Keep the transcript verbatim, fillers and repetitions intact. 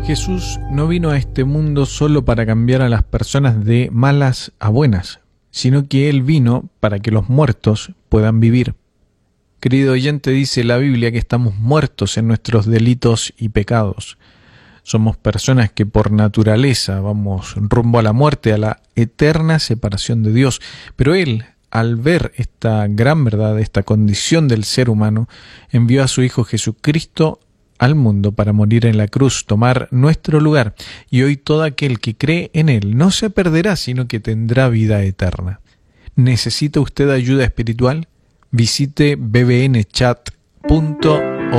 Jesús no vino a este mundo solo para cambiar a las personas de malas a buenas, sino que Él vino para que los muertos puedan vivir. Querido oyente, dice la Biblia que estamos muertos en nuestros delitos y pecados. Somos personas que por naturaleza vamos rumbo a la muerte, a la eterna separación de Dios. Pero Él, al ver esta gran verdad, esta condición del ser humano, envió a su Hijo Jesucristo al mundo para morir en la cruz, tomar nuestro lugar. Y hoy todo aquel que cree en Él no se perderá, sino que tendrá vida eterna. ¿Necesita usted ayuda espiritual? Visite b b n chat punto